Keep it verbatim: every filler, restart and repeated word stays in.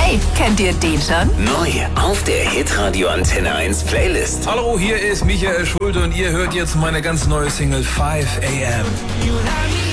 Hey, kennt ihr den schon? Neu auf der Hitradio Antenne eins Playlist. Hallo, hier ist Michael Schulte und ihr hört jetzt meine ganz neue Single five a m.